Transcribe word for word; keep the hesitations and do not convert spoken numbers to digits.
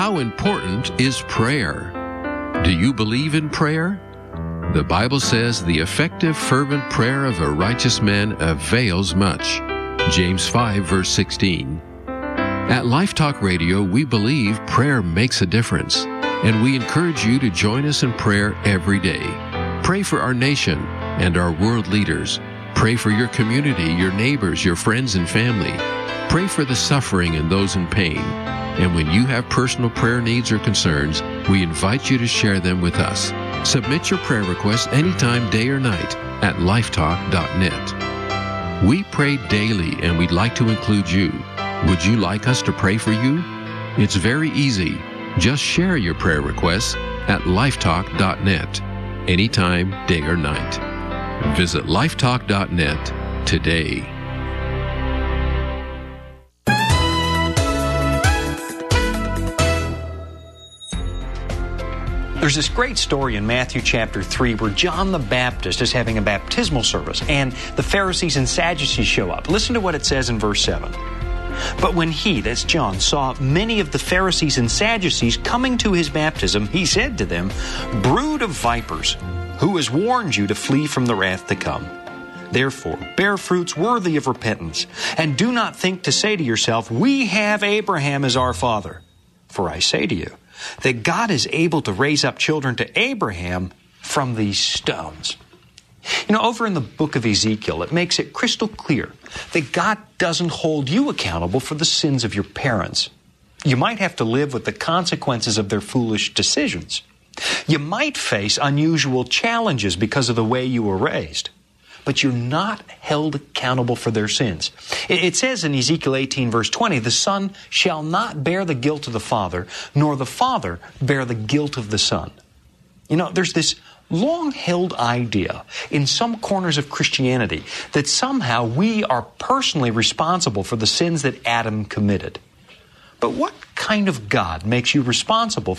How important is prayer? Do you believe in prayer? The Bible says the effective, fervent prayer of a righteous man avails much. James five, verse sixteen. At Life Talk Radio, we believe prayer makes a difference, and we encourage you to join us in prayer every day. Pray for our nation and our world leaders. Pray for your community, your neighbors, your friends and family. Pray for the suffering and those in pain. And when you have personal prayer needs or concerns, we invite you to share them with us. Submit your prayer requests anytime, day or night, at lifetalk dot net. We pray daily, and we'd like to include you. Would you like us to pray for you? It's very easy. Just share your prayer requests at lifetalk dot net, anytime, day or night. Visit lifetalk dot net today. There's this great story in Matthew chapter three where John the Baptist is having a baptismal service and the Pharisees and Sadducees show up. Listen to what it says in verse seven. But when he, that's John, saw many of the Pharisees and Sadducees coming to his baptism, he said to them, "Brood of vipers, who has warned you to flee from the wrath to come? Therefore, bear fruits worthy of repentance, and do not think to say to yourself, 'We have Abraham as our father.' For I say to you, that God is able to raise up children to Abraham from these stones." You know, over in the book of Ezekiel, it makes it crystal clear that God doesn't hold you accountable for the sins of your parents. You might have to live with the consequences of their foolish decisions. You might face unusual challenges because of the way you were raised. But you're not held accountable for their sins. It says in Ezekiel eighteen, verse twenty, "The son shall not bear the guilt of the father, nor the father bear the guilt of the son." You know, there's this long-held idea in some corners of Christianity that somehow we are personally responsible for the sins that Adam committed. But what kind of God makes you responsible